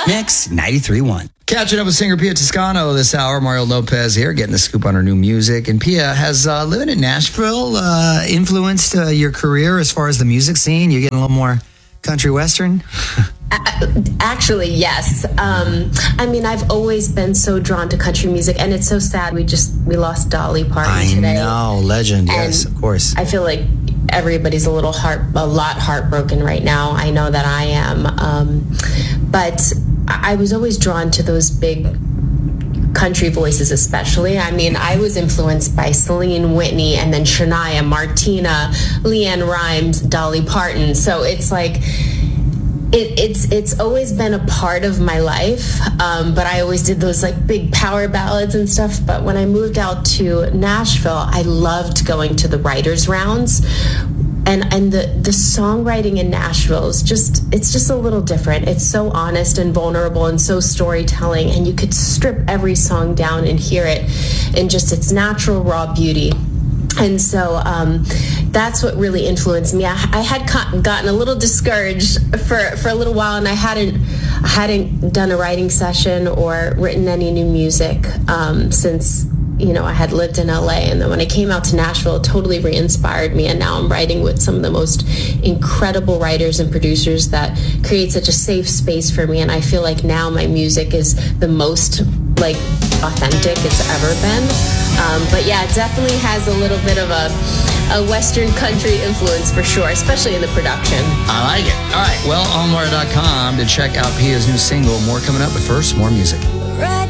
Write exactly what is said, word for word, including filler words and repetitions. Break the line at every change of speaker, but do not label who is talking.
Mix ninety-three point one.
Catching up with singer Pia Toscano this hour. Mario Lopez here, getting the scoop on her new music. And Pia, has uh, living in Nashville uh, influenced uh, your career as far as the music scene? You're getting a little more country western?
Actually, yes. Um, I mean, I've always been so drawn to country music, and it's so sad. We just we lost Dolly Parton
I
today.
know, legend.
And
yes, of course.
I feel like everybody's a little heart, a lot heartbroken right now. I know that I am, um, but I was always drawn to those big country voices, especially. I mean, I was influenced by Celine, Whitney, and then Shania, Martina, LeAnn Rimes, Dolly Parton. So it's like, It, it's it's always been a part of my life, um, but I always did those like big power ballads and stuff. But when I moved out to Nashville, I loved going to the writers' rounds, and and the the songwriting in Nashville is just it's just a little different. It's so honest and vulnerable and so storytelling, and you could strip every song down and hear it in just its natural raw beauty. And so um, that's what really influenced me. I, I had co- gotten a little discouraged for, for a little while, and I hadn't I hadn't done a writing session or written any new music um, since, you know, I had lived in L A. And then when I came out to Nashville, it totally re-inspired me. And now I'm writing with some of the most incredible writers and producers that create such a safe space for me. And I feel like now my music is the most like authentic it's ever been. Um, but yeah, it definitely has a little bit of a, a Western country influence for sure, especially in the production.
I like it. All right, well, on Laura dot com to check out Pia's new single. More coming up, but first, more music.
Right